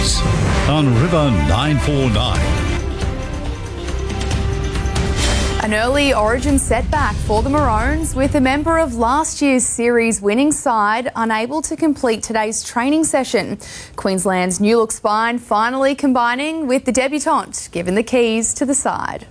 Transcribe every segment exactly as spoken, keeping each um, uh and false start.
News on River nine forty-nine. An early Origin setback for the Maroons, with a member of last year's series winning side unable to complete today's training session. Queensland's new look spine finally combining with the debutante, given the keys to the side.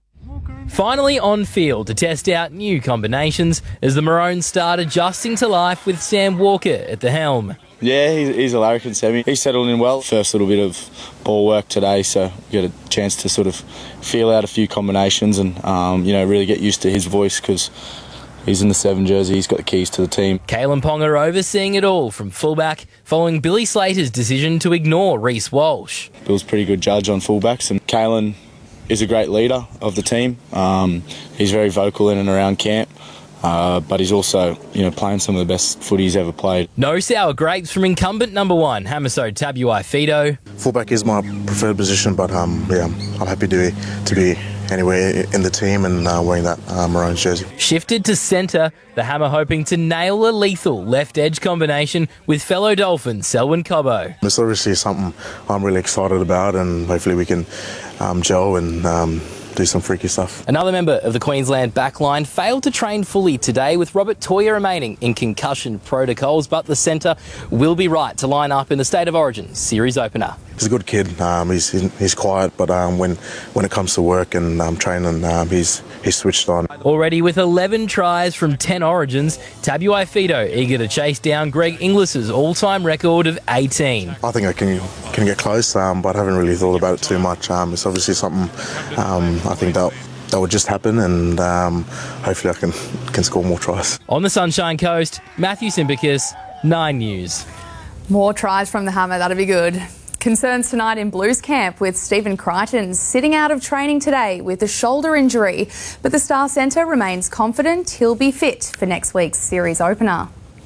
Finally on field to test out new combinations as the Maroons start adjusting to life with Sam Walker at the helm. Yeah, he's, he's a larrikin semi. He's settled in well. First little bit of ball work today, so we get a chance to sort of feel out a few combinations and um, you know, really get used to his voice because he's in the seven jersey. He's got the keys to the team. Kalen Ponga overseeing it all from fullback, following Billy Slater's decision to ignore Reece Walsh. Bill's a pretty good judge on fullbacks, and Kalen is a great leader of the team. Um, he's very vocal in and around camp. Uh, but he's also, you know, playing some of the best footy he's ever played. No sour grapes from incumbent number one, Hamiso Tabuai-Fidow. Fullback is my preferred position, but um, yeah, I'm happy to be, to be anywhere in the team and uh, wearing that uh, Maroons jersey. Shifted to centre, the Hammer hoping to nail a lethal left edge combination with fellow Dolphin Selwyn Cobbo. It's obviously something I'm really excited about, and hopefully we can um, gel and um, do some freaky stuff. Another member of the Queensland backline failed to train fully today, with Robert Toya remaining in concussion protocols, but the centre will be right to line up in the State of Origin series opener. He's a good kid. Um, he's, he's quiet, but um, when when it comes to work and um, training, um, he's he's switched on. Already with eleven tries from ten Origins, Tabuai-Fidow eager to chase down Greg Inglis's all-time record of eighteen. I think I can can get close, um, but I haven't really thought about it too much. Um, it's obviously something um, I think that that would just happen, and um, hopefully I can can score more tries. On the Sunshine Coast, Matthew Simbakis, Nine News. More tries from the Hammer, that'll be good. Concerns tonight in Blues camp, with Stephen Crichton sitting out of training today with a shoulder injury, but the Star Centre remains confident he'll be fit for next week's series opener.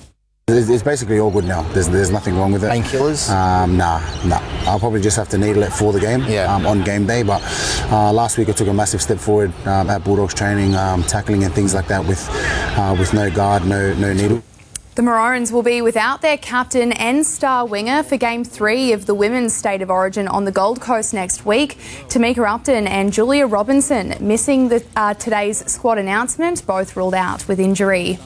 It's basically all good now. There's there's nothing wrong with it. Painkillers? Um, nah, nah. I'll probably just have to needle it for the game, yeah. um, on game day. But uh, last week I took a massive step forward um, at Bulldogs training, um, tackling and things like that with uh, with no guard, no no needle. The Maroons will be without their captain and star winger for Game three of the Women's State of Origin on the Gold Coast next week. Tamika Upton and Julia Robinson missing the, uh, today's squad announcement, both ruled out with injury.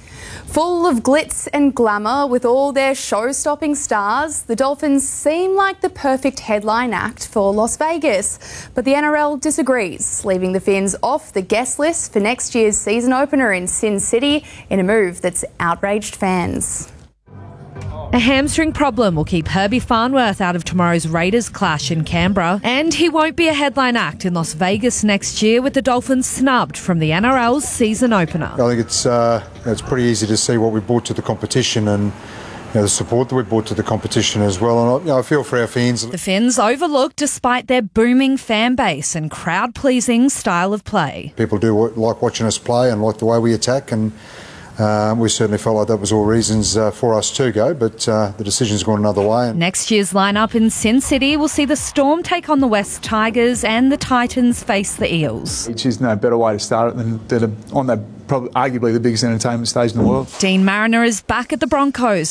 Full of glitz and glamour with all their show-stopping stars, the Dolphins seem like the perfect headline act for Las Vegas. But the N R L disagrees, leaving the Finns off the guest list for next year's season opener in Sin City in a move that's outraged fans. A hamstring problem will keep Herbie Farnworth out of tomorrow's Raiders clash in Canberra, and he won't be a headline act in Las Vegas next year, with the Dolphins snubbed from the N R L's season opener. I think it's uh, it's pretty easy to see what we brought to the competition, and you know, the support that we brought to the competition as well. And I, you know, I feel for our fans. The Finns overlooked despite their booming fan base and crowd-pleasing style of play. People do like watching us play and like the way we attack, and Uh, we certainly felt like that was all reasons uh, for us to go, but uh, the decision's gone another way. Next year's lineup in Sin City will see the Storm take on the West Tigers and the Titans face the Eels. It's just no better way to start it than, than on the probably arguably the biggest entertainment stage in the world. Dean Mariner is back at the Broncos.